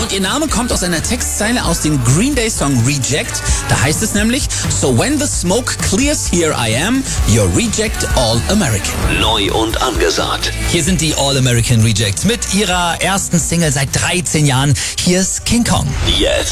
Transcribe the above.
Und ihr Name kommt aus einer Textzeile aus dem Green Day Song Reject. Da heißt es nämlich: So when the smoke clears, here I am, your Reject All American. Neu und angesagt. Hier sind die All American Rejects mit ihrer ersten Single seit 13 Jahren. Hier ist King Kong. Jetzt